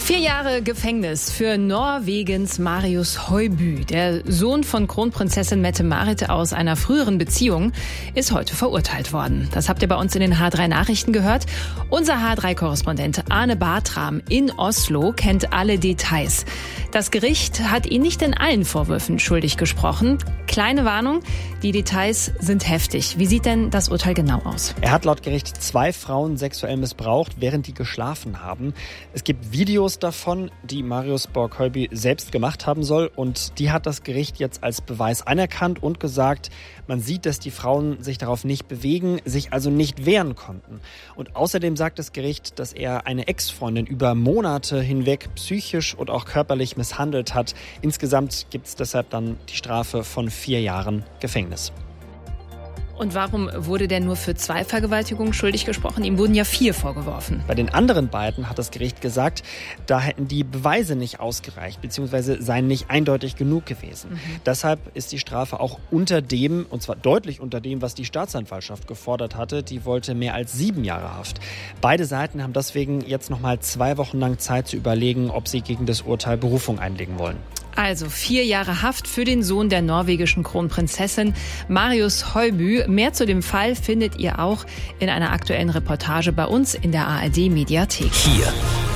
4 Jahre Gefängnis für Norwegens Marius Høiby. Der Sohn von Kronprinzessin Mette-Marit aus einer früheren Beziehung ist heute verurteilt worden. Das habt ihr bei uns in den H3 Nachrichten gehört. Unser H3-Korrespondent Arne Bartram in Oslo kennt alle Details. Das Gericht hat ihn nicht in allen Vorwürfen schuldig gesprochen. Kleine Warnung, die Details sind heftig. Wie sieht denn das Urteil genau aus? Er hat laut Gericht 2 Frauen sexuell missbraucht, während die geschlafen haben. Es gibt Videos davon, die Marius Høiby selbst gemacht haben soll. Und die hat das Gericht jetzt als Beweis anerkannt und gesagt, man sieht, dass die Frauen sich darauf nicht bewegen, sich also nicht wehren konnten. Und außerdem sagt das Gericht, dass er eine Ex-Freundin über Monate hinweg psychisch und auch körperlich misshandelt hat. Insgesamt gibt es deshalb dann die Strafe von 4 Jahren Gefängnis. Und warum wurde der nur für 2 Vergewaltigungen schuldig gesprochen? Ihm wurden ja 4 vorgeworfen. Bei den anderen beiden hat das Gericht gesagt, da hätten die Beweise nicht ausgereicht, beziehungsweise seien nicht eindeutig genug gewesen. Deshalb ist die Strafe auch unter dem, und zwar deutlich unter dem, was die Staatsanwaltschaft gefordert hatte. Die wollte mehr als 7 Jahre Haft. Beide Seiten haben deswegen jetzt nochmal 2 Wochen lang Zeit zu überlegen, ob sie gegen das Urteil Berufung einlegen wollen. Also 4 Jahre Haft für den Sohn der norwegischen Kronprinzessin Marius Høiby. Mehr zu dem Fall findet ihr auch in einer aktuellen Reportage bei uns in der ARD-Mediathek. Hier